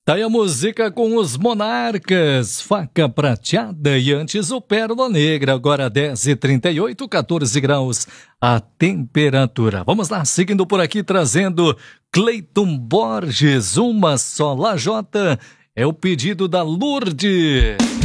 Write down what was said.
Tá aí a música com os Monarcas, Faca Prateada e antes o Pérola Negra, agora 10h38, 14 graus a temperatura. Vamos lá, seguindo por aqui, trazendo Cleiton Borges, Uma Só Lajota, é o pedido da Lourdes.